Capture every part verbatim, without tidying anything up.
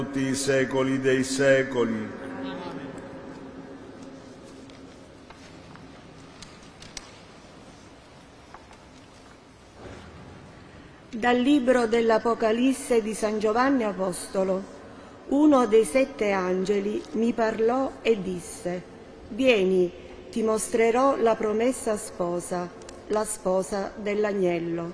tutti i secoli dei secoli. Dal libro dell'Apocalisse di San Giovanni Apostolo. Uno dei sette angeli mi parlò e disse: «Vieni, ti mostrerò la promessa sposa, la sposa dell'agnello».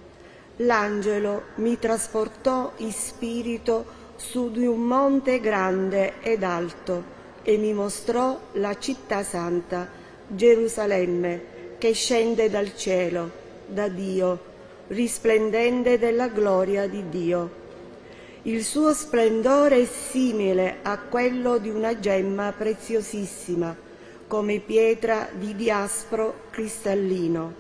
L'angelo mi trasportò in spirito su di un monte grande ed alto e mi mostrò la città santa, Gerusalemme, che scende dal cielo, da Dio, risplendente della gloria di Dio. Il suo splendore è simile a quello di una gemma preziosissima, come pietra di diaspro cristallino.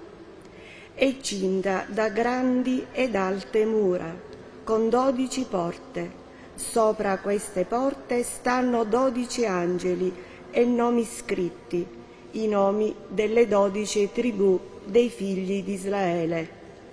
È cinta da grandi ed alte mura, con dodici porte. Sopra queste porte stanno dodici angeli e nomi scritti, i nomi delle dodici tribù dei figli di Israele.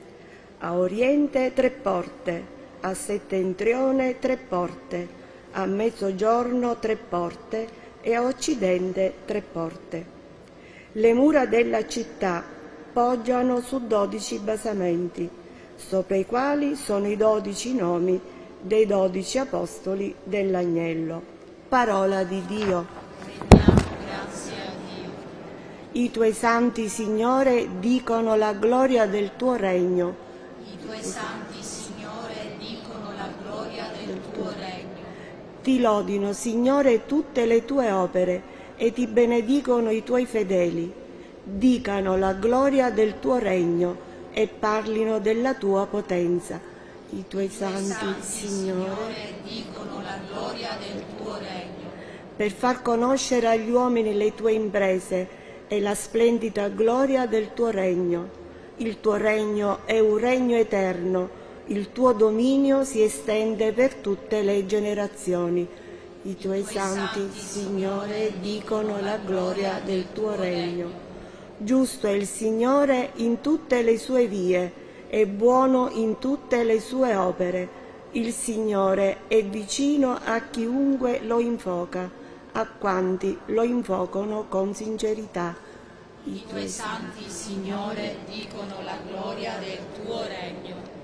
A oriente tre porte, a settentrione tre porte, a mezzogiorno tre porte e a occidente tre porte. Le mura della città poggiano su dodici basamenti, sopra i quali sono i dodici nomi dei dodici apostoli dell'agnello. Parola di Dio. Grazie a Dio. I tuoi santi, Signore, dicono la gloria del tuo regno. I tuoi santi, Signore, dicono la gloria del tuo regno. Ti lodino, Signore, tutte le tue opere e ti benedicono i tuoi fedeli. Dicano la gloria del tuo regno e parlino della tua potenza. I tuoi santi, santi Signore, dicono la gloria del tuo regno. Per far conoscere agli uomini le tue imprese e la splendida gloria del tuo regno. Il tuo regno è un regno eterno, il tuo dominio si estende per tutte le generazioni. I tuoi santi, Signore, dicono la gloria del tuo regno. Giusto è il Signore in tutte le sue vie e buono in tutte le sue opere. Il Signore è vicino a chiunque lo invoca, a quanti lo invocano con sincerità. I tuoi santi, Signore, dicono la gloria del tuo regno.